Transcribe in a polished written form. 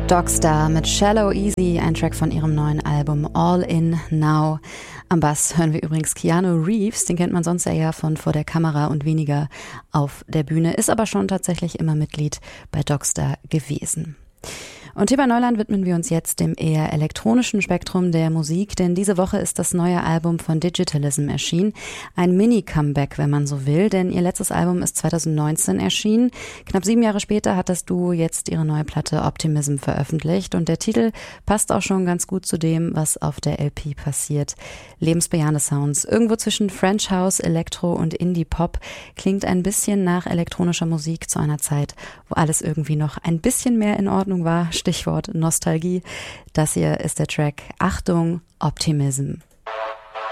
Dogstar mit Shallow Easy, ein Track von ihrem neuen Album All In Now. Am Bass hören wir übrigens Keanu Reeves, den kennt man sonst eher von vor der Kamera und weniger auf der Bühne, ist aber schon tatsächlich immer Mitglied bei Dogstar gewesen. Und hier bei Neuland widmen wir uns jetzt dem eher elektronischen Spektrum der Musik, denn diese Woche ist das neue Album von Digitalism erschienen. Ein Mini-Comeback, wenn man so will, denn ihr letztes Album ist 2019 erschienen. Knapp 7 Jahre später hat das Duo jetzt ihre neue Platte Optimism veröffentlicht und der Titel passt auch schon ganz gut zu dem, was auf der LP passiert. Lebensbejahende Sounds, irgendwo zwischen French House, Elektro und Indie-Pop, klingt ein bisschen nach elektronischer Musik zu einer Zeit, wo alles irgendwie noch ein bisschen mehr in Ordnung war. Stichwort Nostalgie. Das hier ist der Track Achtung, Optimism.